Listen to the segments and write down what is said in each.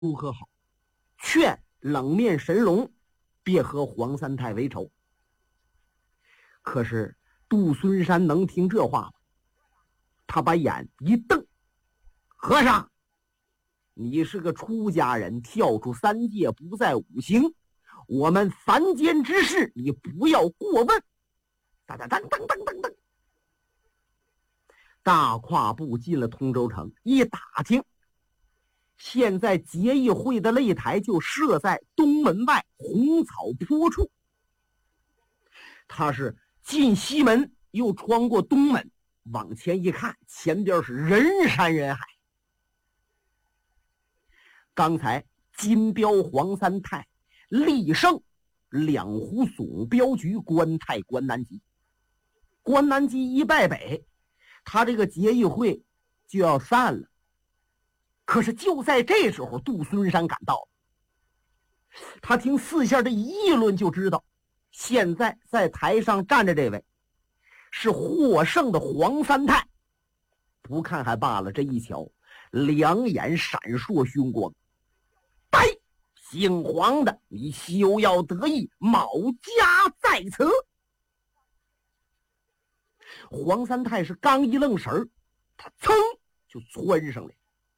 如何好，劝冷面神龙别和黄三太为仇。可是杜孙山能听这话吗？他把眼一瞪，和尚，你是个出家人，跳出三界不在五行，我们凡间之事你不要过问。当当当当当当当，大跨步进了通州城，一打听，现在结义会的擂台就设在东门外红草坡处。他是进西门，又穿过东门，往前一看，前边是人山人海。刚才金彪、黄三太、厉胜两湖总镖局关太关南集，关南集一败北，他这个结义会就要散了。可是就在这时候，杜孙山赶到了。他听四下的议论就知道，现在在台上站着这位是获胜的黄三太。不看还罢了，这一瞧，两眼闪烁凶光。呆，姓黄的，你休要得意，卯家在此。黄三太是刚一愣神儿，他噌就窜上来。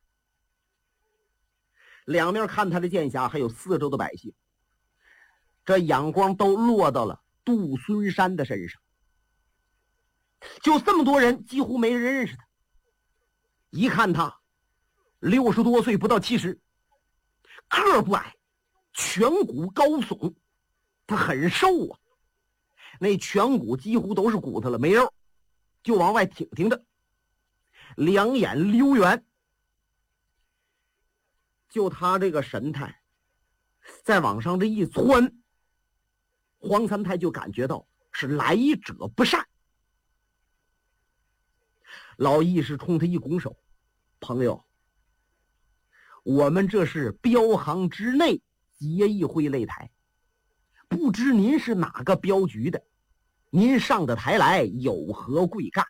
两面看他的剑侠，还有四周的百姓，这眼光都落到了杜孙山的身上。就这么多人，几乎没人认识他。一看他60多岁，不到70，个不矮，颧骨高耸，他很瘦啊，那颧骨几乎都是骨头了，没肉，就往外挺挺着，两眼溜圆。就他这个神态，再往上这一窜，黄三太就感觉到是来者不善。老义是冲他一拱手，朋友，我们这是镖行之内结义会擂台，不知您是哪个镖局的，您上的台来有何贵干？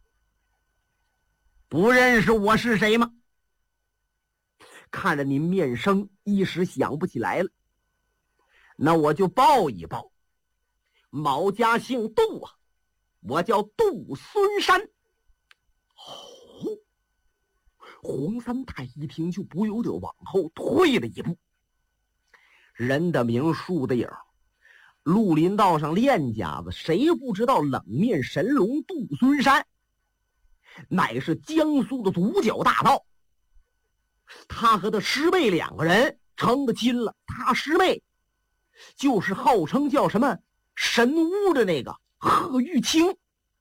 不认识我是谁吗？看着您面生，一时想不起来了，那我就报一报，毛家姓杜啊，我叫杜孙山。哦，黄三太一听就不由得往后退了一步。人的名，树的影，绿林道上练家子，谁不知道冷面神龙杜孙山乃是江苏的独角大盗。他和他师妹两个人成了亲了，他师妹就是号称叫什么神巫的那个贺玉清。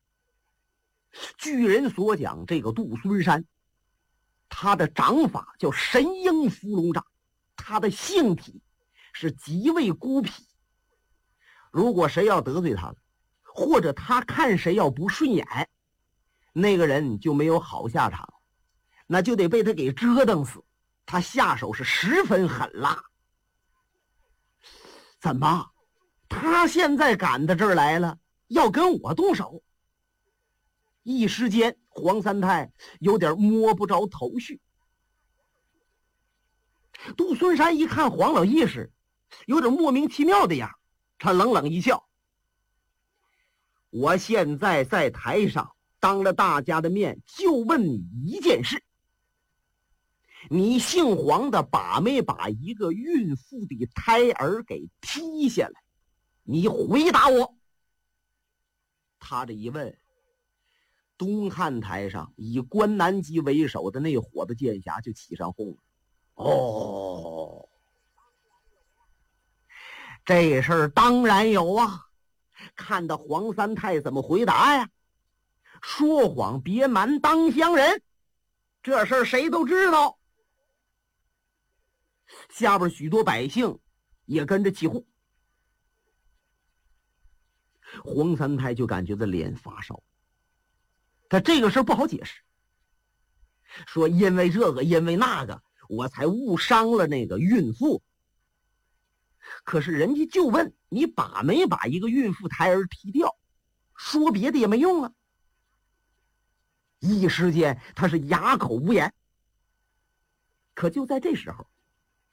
据人所讲，这个杜孙山他的掌法叫神鹰伏龙掌，他的性体是极为孤僻，如果谁要得罪他了，或者他看谁要不顺眼，那个人就没有好下场，那就得被他给折腾死。他下手是十分狠辣。怎么他现在赶到这儿来了，要跟我动手？一时间黄三太有点摸不着头绪。杜孙山一看黄老义士有点莫名其妙的样，他冷冷一笑，我现在在台上当了大家的面，就问你一件事，你姓黄的把没把一个孕妇的胎儿给踢下来？你回答我。他这一问，东汉台上以关南集为首的那伙子剑侠就起上哄了。哦，这事儿当然有啊，看到黄三太怎么回答呀？说谎别瞒当乡人，这事儿谁都知道。下边许多百姓也跟着起哄。黄三太就感觉到脸发烧，他这个事儿不好解释，说因为这个因为那个我才误伤了那个孕妇。可是人家就问你把没把一个孕妇胎儿踢掉，说别的也没用啊。一时间他是哑口无言。可就在这时候，